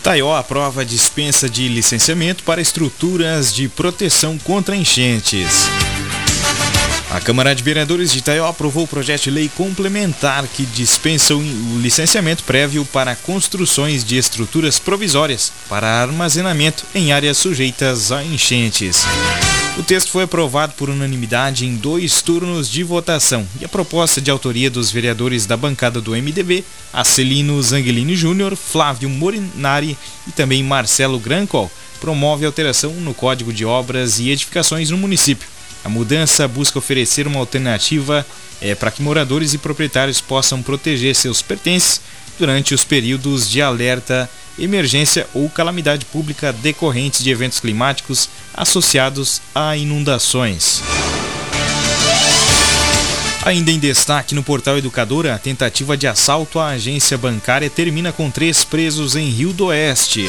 Itaió aprova dispensa de licenciamento para estruturas de proteção contra enchentes. A Câmara de Vereadores de Itaió aprovou o projeto de lei complementar que dispensa o licenciamento prévio para construções de estruturas provisórias para armazenamento em áreas sujeitas a enchentes. O texto foi aprovado por unanimidade em 2 turnos de votação e a proposta de autoria dos vereadores da bancada do MDB, Acelino Zangelini Júnior, Flávio Morinari e também Marcelo Grancol, promove alteração no Código de Obras e Edificações no município. A mudança busca oferecer uma alternativa para que moradores e proprietários possam proteger seus pertences durante os períodos de alerta, emergência ou calamidade pública decorrentes de eventos climáticos associados a inundações. Ainda em destaque no Portal Educador, a tentativa de assalto à agência bancária termina com 3 presos em Rio do Oeste.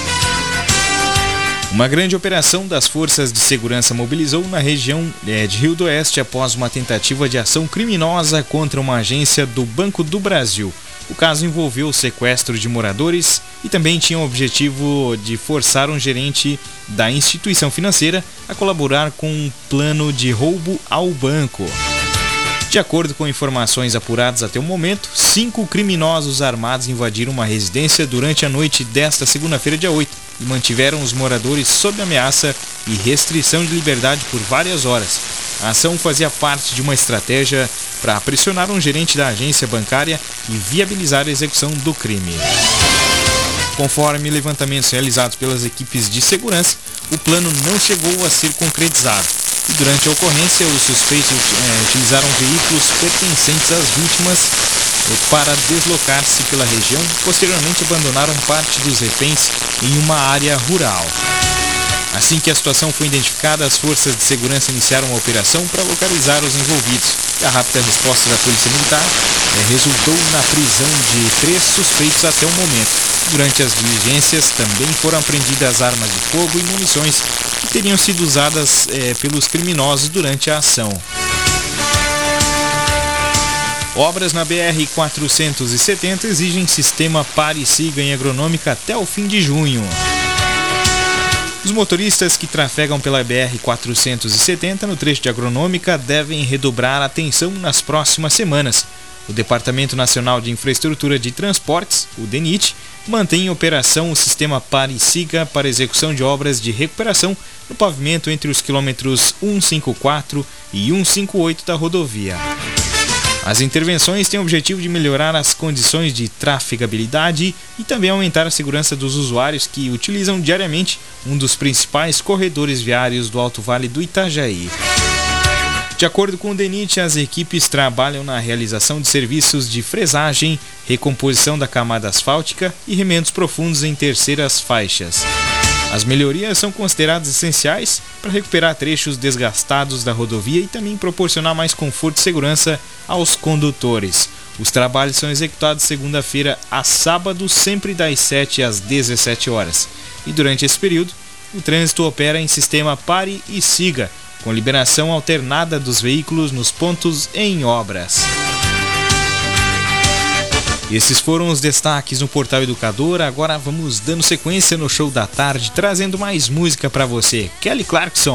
Uma grande operação das forças de segurança mobilizou na região de Rio do Oeste após uma tentativa de ação criminosa contra uma agência do Banco do Brasil. O caso envolveu o sequestro de moradores e também tinha o objetivo de forçar um gerente da instituição financeira a colaborar com um plano de roubo ao banco. De acordo com informações apuradas até o momento, 5 criminosos armados invadiram uma residência durante a noite desta segunda-feira, dia 8, e mantiveram os moradores sob ameaça e restrição de liberdade por várias horas. A ação fazia parte de uma estratégia para pressionar um gerente da agência bancária e viabilizar a execução do crime. Conforme levantamentos realizados pelas equipes de segurança, o plano não chegou a ser concretizado. E durante a ocorrência, os suspeitos utilizaram veículos pertencentes às vítimas para deslocar-se pela região. Posteriormente, abandonaram parte dos reféns em uma área rural. Assim que a situação foi identificada, as forças de segurança iniciaram uma operação para localizar os envolvidos. E a rápida resposta da Polícia Militar resultou na prisão de 3 suspeitos até o momento. Durante as diligências também foram apreendidas armas de fogo e munições que teriam sido usadas pelos criminosos durante a ação. Obras na BR-470 exigem sistema pare e siga em agronômica até o fim de junho. Os motoristas que trafegam pela BR-470 no trecho de agronômica devem redobrar a atenção nas próximas semanas. O Departamento Nacional de Infraestrutura de Transportes, o DENIT, mantém em operação o sistema pare e siga para execução de obras de recuperação no pavimento entre os quilômetros 154 e 158 da rodovia. As intervenções têm o objetivo de melhorar as condições de trafegabilidade e também aumentar a segurança dos usuários que utilizam diariamente um dos principais corredores viários do Alto Vale do Itajaí. De acordo com o DENIT, as equipes trabalham na realização de serviços de fresagem, recomposição da camada asfáltica e remendos profundos em terceiras faixas. As melhorias são consideradas essenciais para recuperar trechos desgastados da rodovia e também proporcionar mais conforto e segurança aos condutores. Os trabalhos são executados de segunda-feira a sábado, sempre das 7 às 17 horas. E durante esse período, o trânsito opera em sistema pare e siga, com liberação alternada dos veículos nos pontos em obras. Esses foram os destaques no Portal Educador. Agora vamos dando sequência no Show da Tarde, trazendo mais música para você. Kelly Clarkson.